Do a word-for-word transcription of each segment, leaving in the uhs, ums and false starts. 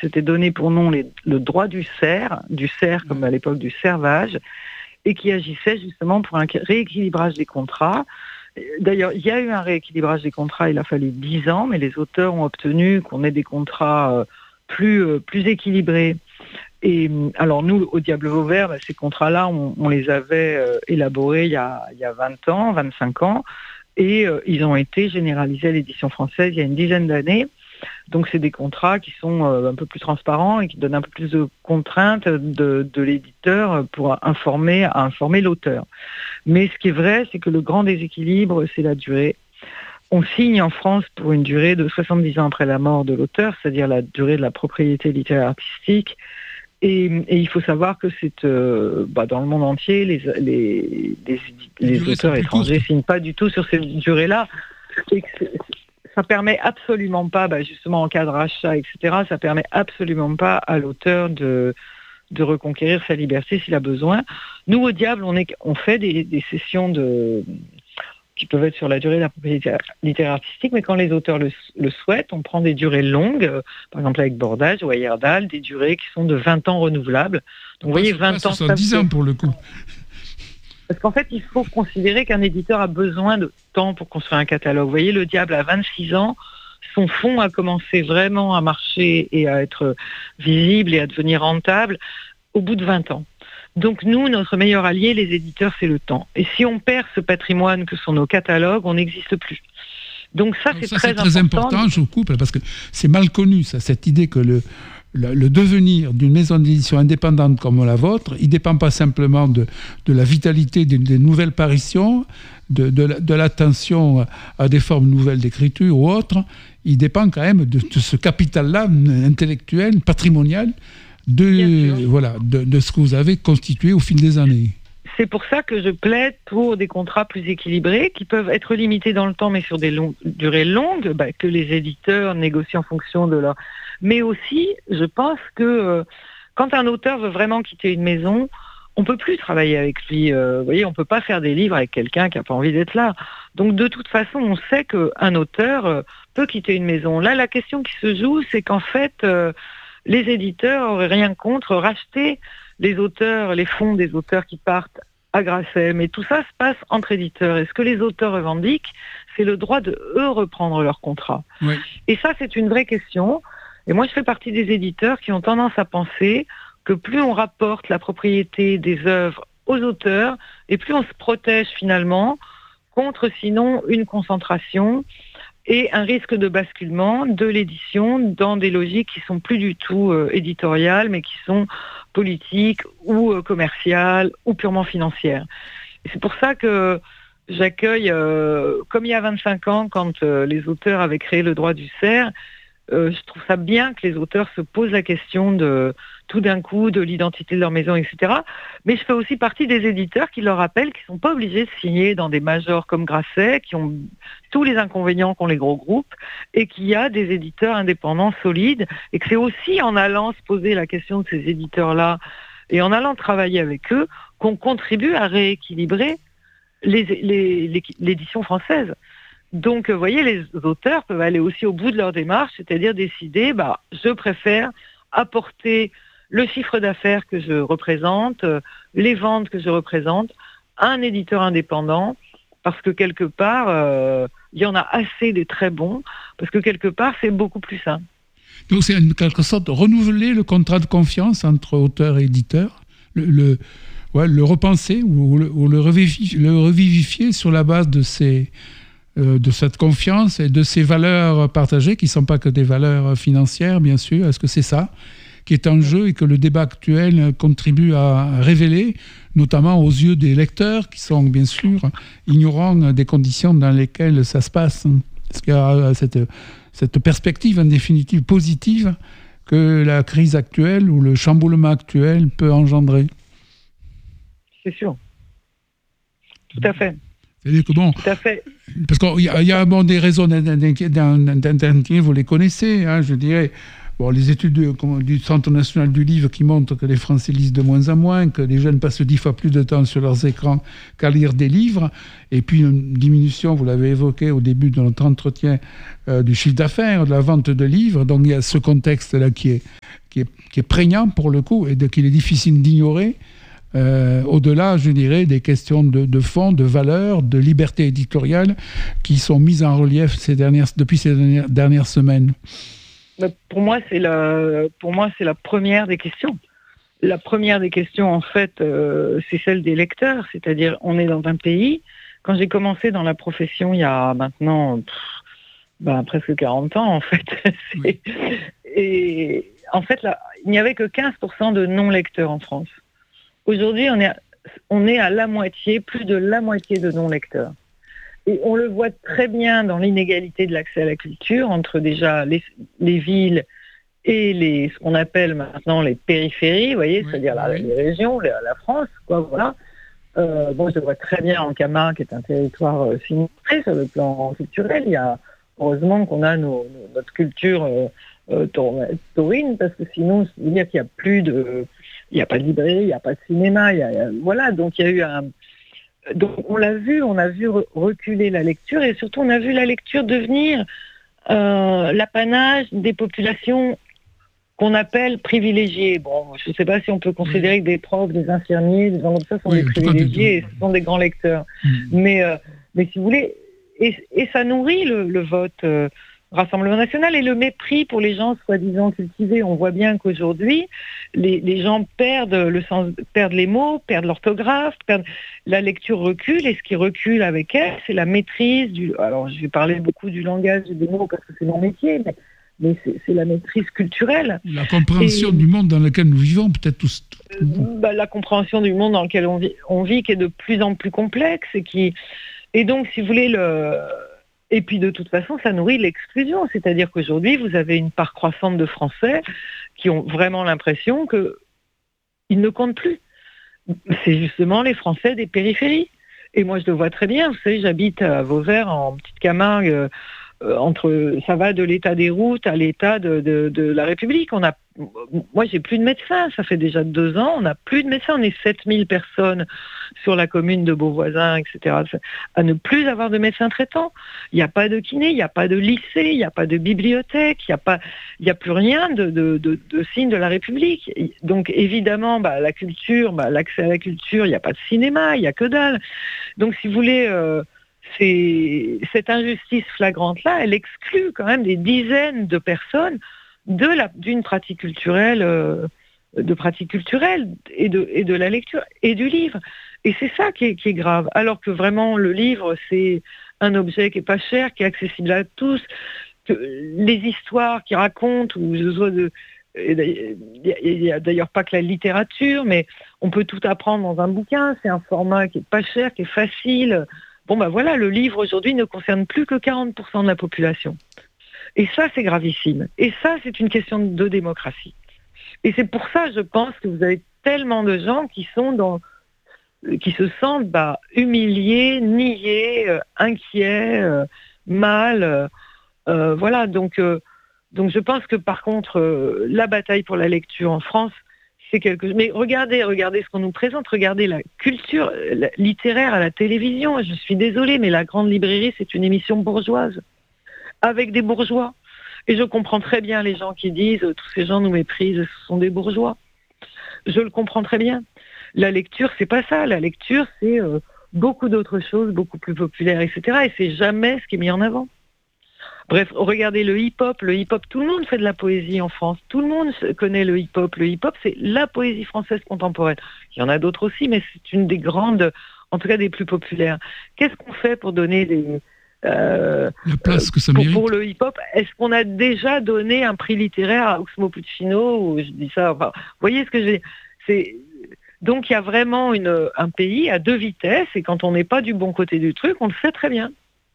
s'était donné pour nom les, le droit du cerf, du cerf comme à l'époque du servage, et qui agissait justement pour un rééquilibrage des contrats. D'ailleurs, il y a eu un rééquilibrage des contrats, il a fallu dix ans, mais les auteurs ont obtenu qu'on ait des contrats euh, plus, euh, plus équilibrés. Et alors nous, au Diable Vauvert, bah, ces contrats-là, on, on les avait euh, élaborés il y, a, il y a vingt ans, vingt-cinq ans, et euh, ils ont été généralisés à l'édition française il y a une dizaine d'années. Donc c'est des contrats qui sont euh, un peu plus transparents et qui donnent un peu plus de contraintes de, de l'éditeur pour informer, à informer l'auteur. Mais ce qui est vrai, c'est que le grand déséquilibre, c'est la durée. On signe en France pour une durée de soixante-dix ans après la mort de l'auteur, c'est-à-dire la durée de la propriété littéraire artistique. Et, et il faut savoir que c'est euh, bah, dans le monde entier, les, les, les, les auteurs étrangers ne signent pas du tout sur cette durée-là. Et que ça permet absolument pas, bah, justement en cas de rachat, et cetera, ça permet absolument pas à l'auteur de, de reconquérir sa liberté s'il a besoin. Nous, au Diable, on, est, on fait des, des sessions de... qui peuvent être sur la durée de la propriété littéraire artistique, mais quand les auteurs le, le souhaitent, on prend des durées longues, euh, par exemple avec Bordage ou à Heyerdahl, des durées qui sont de vingt ans renouvelables. Donc vous voyez, vingt ans... soixante-dix ans pour le coup. Parce qu'en fait, il faut considérer qu'un éditeur a besoin de temps pour construire un catalogue. Vous voyez, le Diable, à vingt-six ans, son fonds a commencé vraiment à marcher et à être visible et à devenir rentable au bout de vingt ans. Donc nous, notre meilleur allié, les éditeurs, c'est le temps. Et si on perd ce patrimoine que sont nos catalogues, on n'existe plus. Donc ça, c'est, ça, très, c'est très important. important. Je vous coupe, parce que c'est mal connu, ça, cette idée que le, le, le devenir d'une maison d'édition indépendante comme la vôtre, il ne dépend pas simplement de, de la vitalité des, des nouvelles parutions, de, de, de l'attention à des formes nouvelles d'écriture ou autres. Il dépend quand même de, de ce capital-là, intellectuel, patrimonial, de, voilà, de, de ce que vous avez constitué au fil des années. C'est pour ça que je plaide pour des contrats plus équilibrés, qui peuvent être limités dans le temps, mais sur des long- durées longues, bah, que les éditeurs négocient en fonction de leur... Mais aussi, je pense que euh, quand un auteur veut vraiment quitter une maison, on ne peut plus travailler avec lui. Euh, vous voyez, on ne peut pas faire des livres avec quelqu'un qui n'a pas envie d'être là. Donc, de toute façon, on sait qu'un auteur euh, peut quitter une maison. Là, la question qui se joue, c'est qu'en fait... Euh, les éditeurs n'auraient rien contre racheter les auteurs, les fonds des auteurs qui partent à Grasset. Mais tout ça se passe entre éditeurs. Et ce que les auteurs revendiquent, c'est le droit de, eux, reprendre leur contrat. Oui. Et ça, c'est une vraie question. Et moi, je fais partie des éditeurs qui ont tendance à penser que plus on rapporte la propriété des œuvres aux auteurs, et plus on se protège finalement contre, sinon, une concentration et un risque de basculement de l'édition dans des logiques qui sont plus du tout euh, éditoriales, mais qui sont politiques ou euh, commerciales ou purement financières. Et c'est pour ça que j'accueille, euh, comme il y a vingt-cinq ans, quand euh, les auteurs avaient créé le droit du cerf, euh, je trouve ça bien que les auteurs se posent la question de tout d'un coup de l'identité de leur maison, et cetera. Mais je fais aussi partie des éditeurs qui leur rappellent qu'ils ne sont pas obligés de signer dans des majors comme Grasset, qui ont tous les inconvénients qu'ont les gros groupes, et qu'il y a des éditeurs indépendants solides, et que c'est aussi en allant se poser la question de ces éditeurs-là, et en allant travailler avec eux, qu'on contribue à rééquilibrer les, les, les, l'édition française. Donc, vous voyez, les auteurs peuvent aller aussi au bout de leur démarche, c'est-à-dire décider, bah, je préfère apporter le chiffre d'affaires que je représente, euh, les ventes que je représente, à un éditeur indépendant, parce que quelque part, euh, il y en a assez des très bons, parce que quelque part, c'est beaucoup plus sain. Donc, c'est en quelque sorte renouveler le contrat de confiance entre auteur et éditeur, le, le, ouais, le repenser ou le, ou le, revivifier, le revivifier sur la base de ces... de cette confiance et de ces valeurs partagées, qui ne sont pas que des valeurs financières, bien sûr. Est-ce que c'est ça qui est en jeu et que le débat actuel contribue à révéler, notamment aux yeux des lecteurs, qui sont bien sûr ignorants des conditions dans lesquelles ça se passe? Est-ce qu'il y a cette, cette perspective, en définitive, positive que la crise actuelle ou le chamboulement actuel peut engendrer? C'est sûr. Tout à fait. C'est-à-dire que bon, Tout à fait. Parce qu'il y a, il y a bon, des raisons d'inquiétude, vous les connaissez, hein, je dirais. bon, les études du, du Centre national du livre qui montrent que les Français lisent de moins en moins, que les jeunes passent dix fois plus de temps sur leurs écrans qu'à lire des livres, et puis une diminution, vous l'avez évoqué au début de notre entretien, euh, du chiffre d'affaires, de la vente de livres. Donc il y a ce contexte-là qui est, qui est, qui est prégnant pour le coup, et de, qu'il est difficile d'ignorer. Euh, au-delà, je dirais, des questions de, de fond, de valeur, de liberté éditoriale qui sont mises en relief ces dernières, depuis ces dernières, dernières semaines. Pour moi, c'est la, pour moi, c'est la première des questions. La première des questions, en fait, euh, c'est celle des lecteurs. C'est-à-dire, on est dans un pays. Quand j'ai commencé dans la profession, il y a maintenant pff, ben, presque quarante ans, en fait. Oui. Et en fait, là, il n'y avait que quinze pour cent de non-lecteurs en France. Aujourd'hui, on est, à, on est à la moitié, plus de la moitié de non-lecteurs. Et on le voit très bien dans l'inégalité de l'accès à la culture entre déjà les, les villes et les, ce qu'on appelle maintenant les périphéries, vous voyez, oui, c'est-à-dire la, oui. les régions, la, la France, quoi, voilà. Euh, bon, je le vois très bien en Camargue, qui est un territoire euh, sinistré sur le plan culturel. Il y a, heureusement qu'on a nos, nos, notre culture euh, euh, taurine, parce que sinon, ça veut dire qu'il n'y a plus de... Il n'y a pas de librairie, il n'y a pas de cinéma, il y a, il y a, voilà, donc il y a eu un... Donc on l'a vu, on a vu reculer la lecture, et surtout on a vu la lecture devenir euh, l'apanage des populations qu'on appelle privilégiées. Bon, je ne sais pas si on peut considérer que des profs, des infirmiers, des gens comme ça sont oui, des privilégiés et ce sont des grands lecteurs. Mmh. Mais, euh, mais si vous voulez, et, et ça nourrit le, le vote euh, Rassemblement national et le mépris pour les gens soi-disant cultivés. On voit bien qu'aujourd'hui, les, les gens perdent le sens, perdent les mots, perdent l'orthographe, perdent... la lecture recule, et ce qui recule avec elle, c'est la maîtrise du... Alors, je vais parler beaucoup du langage et des mots parce que c'est mon métier, mais, mais c'est, c'est la maîtrise culturelle. La compréhension et... du monde dans lequel nous vivons, peut-être tous... Euh, bah, la compréhension du monde dans lequel on vit, on vit, qui est de plus en plus complexe, et qui... Et donc, si vous voulez, le... Et puis de toute façon, ça nourrit l'exclusion. C'est-à-dire qu'aujourd'hui, vous avez une part croissante de Français qui ont vraiment l'impression qu'ils ne comptent plus. C'est justement les Français des périphéries. Et moi, je le vois très bien. Vous savez, j'habite à Vauvert, en Petite Camargue. Euh, entre, ça va de l'état des routes à l'état de, de, de la République. On a, moi, j'ai plus de médecins. Ça fait déjà deux ans. On n'a plus de médecins. On est sept mille personnes sur la commune de Beauvoisin, et cetera, à ne plus avoir de médecins traitants. Il n'y a pas de kiné, il n'y a pas de lycée, il n'y a pas de bibliothèque, il n'y a pas, il n'y a plus rien de, de, de, de signe de la République. Donc, évidemment, bah, la culture, bah, l'accès à la culture, il n'y a pas de cinéma, il n'y a que dalle. Donc, si vous voulez, euh, c'est, cette injustice flagrante-là, elle exclut quand même des dizaines de personnes de la, d'une pratique culturelle, euh, de pratique culturelle et de, et de la lecture et du livre. Et c'est ça qui est, qui est grave. Alors que vraiment, le livre, c'est un objet qui est pas cher, qui est accessible à tous. Que les histoires qui racontent, ou je vois de, il n'y a d'ailleurs pas que la littérature, mais on peut tout apprendre dans un bouquin. C'est un format qui est pas cher, qui est facile. Bon, ben voilà, le livre aujourd'hui ne concerne plus que quarante pour cent de la population. Et ça, c'est gravissime. Et ça, c'est une question de démocratie. Et c'est pour ça, je pense, que vous avez tellement de gens qui sont dans, qui se sentent bah, humiliés, niés, euh, inquiets, euh, mal. Euh, euh, voilà, donc, euh, donc je pense que par contre, euh, la bataille pour la lecture en France, c'est quelque chose. Mais regardez, regardez ce qu'on nous présente, regardez la culture la, littéraire à la télévision. Je suis désolée, mais La Grande Librairie, c'est une émission bourgeoise, avec des bourgeois. Et je comprends très bien les gens qui disent « tous ces gens nous méprisent, ce sont des bourgeois ». Je le comprends très bien. La lecture, c'est pas ça. La lecture, c'est euh, beaucoup d'autres choses, beaucoup plus populaires, et cetera. Et c'est jamais ce qui est mis en avant. Bref, regardez le hip-hop. Le hip-hop, tout le monde fait de la poésie en France. Tout le monde connaît le hip-hop. Le hip-hop, c'est la poésie française contemporaine. Il y en a d'autres aussi, mais c'est une des grandes, en tout cas des plus populaires. Qu'est-ce qu'on fait pour donner des... Euh, la place que ça pour, mérite. Pour le hip-hop, est-ce qu'on a déjà donné un prix littéraire à Oxmo Puccino, ou je dis ça, enfin, vous voyez ce que j'ai, c'est donc il y a vraiment une, un pays à deux vitesses, et quand on n'est pas du bon côté du truc, on le sait très bien.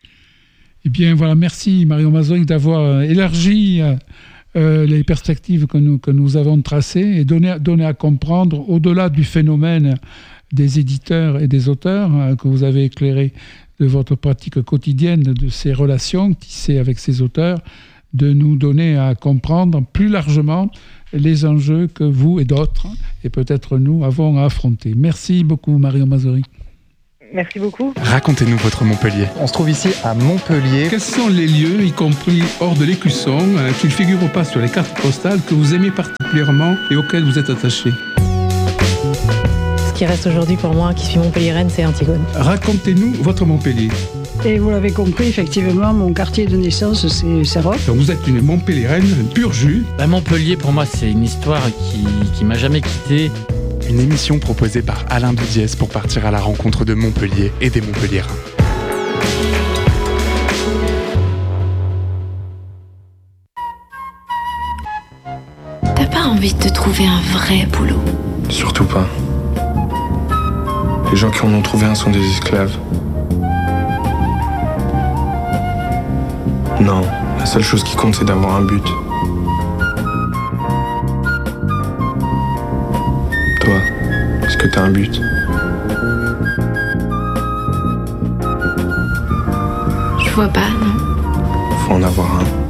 Eh bien voilà, merci Marion Mazoïque d'avoir élargi euh, les perspectives que nous, que nous avons tracées et donné, donné à comprendre, au-delà du phénomène des éditeurs et des auteurs euh, que vous avez éclairé de votre pratique quotidienne, de ces relations tissées avec ces auteurs, de nous donner à comprendre plus largement les enjeux que vous et d'autres, et peut-être nous, avons à affronter. Merci beaucoup, Marion Mazori. Merci beaucoup. Racontez-nous votre Montpellier. On se trouve ici à Montpellier. Quels sont les lieux, y compris hors de l'Écusson, euh, qui ne figurent pas sur les cartes postales, que vous aimez particulièrement et auxquels vous êtes attaché? Ce qui reste aujourd'hui pour moi, qui suis montpelliéraine, c'est Antigone. Racontez-nous votre Montpellier. Et vous l'avez compris, effectivement, mon quartier de naissance, c'est Serrote. Donc vous êtes une Montpelliéraine pur jus. Bah, Montpellier, pour moi, c'est une histoire qui, qui m'a jamais quitté. Une émission proposée par Alain Doudiès pour partir à la rencontre de Montpellier et des Montpelliérains. T'as pas envie de te trouver un vrai boulot? Surtout pas. Les gens qui en ont trouvé un sont des esclaves. Non, la seule chose qui compte, c'est d'avoir un but. Toi, est-ce que t'as un but? Je vois pas, non. Faut en avoir un.